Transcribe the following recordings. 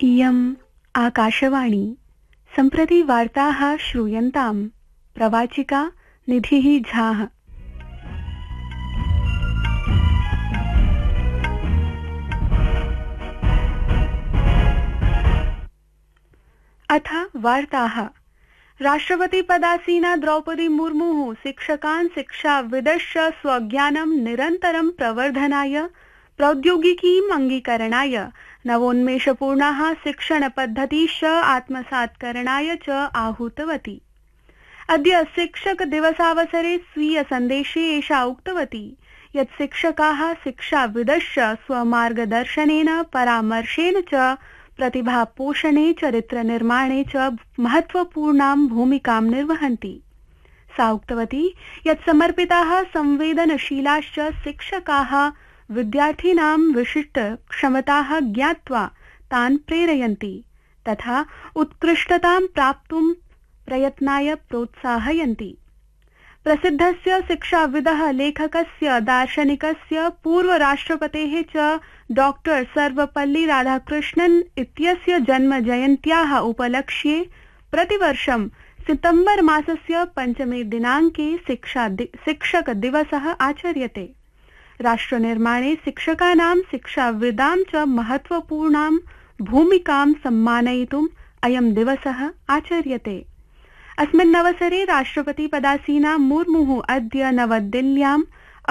इयम् आकाशवाणी सम्प्रति वार्ताः श्रूयन्ताम्। प्रवाचिका निधिः झाः। अथ वार्ताः। राष्ट्रपतिपदासीना द्रौपदी मुर्मुः शिक्षकान् शिक्षाविदश्च स्वज्ञानं निरन्तरं प्रवर्धनाय प्रौद्योगिकीम् अङ्गीकरणाय नवोन्मेषपूर्णाः शिक्षणपद्धतिश्च आत्मसात्करणाय च आहूतवती। अद्य शिक्षकदिवसावसरे स्वीय सन्देशे एषा उक्तवती यत् शिक्षकाः शिक्षाविदश्च स्वमार्गदर्शनेन परामर्शेन च प्रतिभापोषणे चरित्रनिर्माणे च महत्वपूर्णां भूमिकां निर्वहन्ति। सा उक्तवती यत् समर्पिताः संवेदनशीलाश्च शिक्षकाः विद्यार्थिनां विशिष्ट क्षमताः ज्ञात्वा तान् प्रेरयन्ति तथा उत्कृष्टतां प्राप्तुं प्रयत्नाय प्रोत्साहयन्ति। प्रसिद्धस्य शिक्षाविदः लेखकस्य दार्शनिकस्य पूर्वराष्ट्रपतेः च डॉक्टर सर्वपल्ली राधाकृष्णन् इत्यस्य जन्मजयन्त्याः उपलक्ष्ये प्रतिवर्षं सितम्बर मासस्य 5मे दिनाङ्के शिक्षकदिवसः आचर्यते। राष्ट्रनिर्माणे शिक्षकानां शिक्षाविदां च महत्वपूर्णां भूमिकां सम्मानयितुम् अयं दिवसः आचर्यते। अस्मिन् अवसरे राष्ट्रपतिपदासीना मुर्मुः अद्य नवदिल्ल्याम्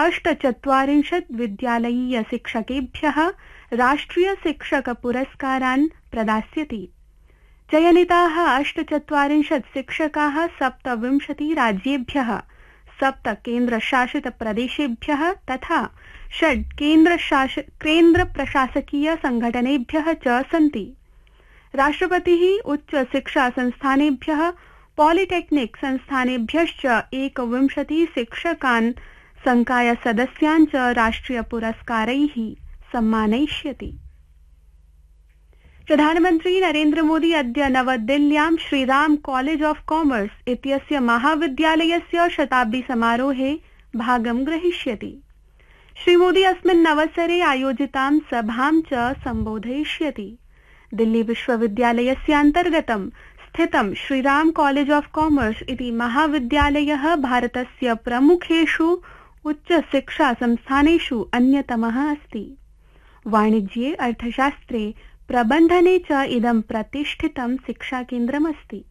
48 विद्यालयीय शिक्षकेभ्यः राष्ट्रिय शिक्षक पुरस्कारान् प्रदास्यति। चयनिताः 48 शिक्षकाः 27 राज्येभ्यः, 7 केन्द्रशासित प्रदेशेभ्यः तथा 6 केन्द्रप्रशासकीय संघटनेभ्यः च सन्ति। राष्ट्रपतिः उच्च शिक्षा संस्थानेभ्यः, पॉलिटेक्निक संस्थानेभ्यश्च 21 शिक्षकान् संकाय सदस्यान् च राष्ट्रिय पुरस्कारैः सम्मानयिष्यति। प्रधानमन्त्री नरेन्द्र मोदी अद्य नवदिल्ल्यां श्रीराम कॉलेज ऑफ कॉमर्स इत्यस्य महाविद्यालयस्य शताब्दी समारोहे भागं ग्रहीष्यति। श्रीमोदी अस्मिन् अवसरे आयोजितां सभां च सम्बोधयिष्यति। दिल्ली विश्वविद्यालयस्य अन्तर्गतं स्थितं श्रीराम कॉलेज ऑफ कॉमर्स इति महाविद्यालयः भारतस्य प्रमुखेषु उच्च शिक्षा संस्थानेषु अन्यतमः अस्ति। वाणिज्ये, अर्थशास्त्रे, प्रबन्धने च इदं प्रतिष्ठितं शिक्षाकेन्द्रमस्ति।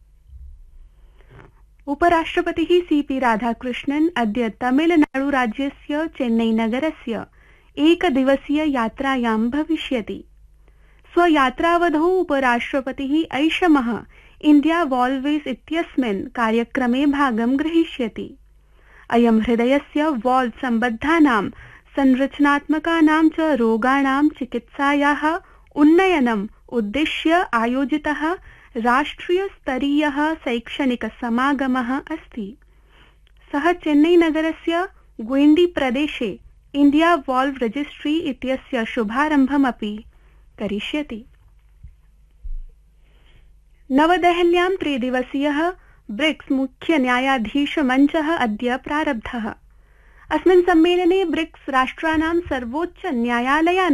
उपराष्ट्रपतिः सीपी राधाकृष्णन् अद्य तमिलनाडुराज्यस्य चेन्नईनगरस्य एकदिवसीय यात्रायां भविष्यति। स्वयात्रावधौ उपराष्ट्रपतिः ऐषमः इंडिया वॉल्वेज इत्यस्मिन् कार्यक्रमे भागं ग्रहीष्यति। अयं हृदयस्य वाल्व् सम्बद्धानां संरचनात्मकानां च रोगाणां चिकित्सायाः उन्नयनम् उद्दिश्य आयोजितः राष्ट्रियस्तरीयः शैक्षणिकसमागमः अस्ति। सः चेन्नईनगरस्य ग्वेण्डी प्रदेशे इंडिया वाल्व् रजिस्ट्री इत्यस्य शुभारम्भमपि करिष्यति। नवदेहल्यां 3 दिवसीयः ब्रिक्स मुख्य न्यायाधीश मञ्चः अद्य प्रारब्धः। अस्मिन् सम्मेलने ब्रिक्स राष्ट्राणां सर्वोच्च न्यायालयानां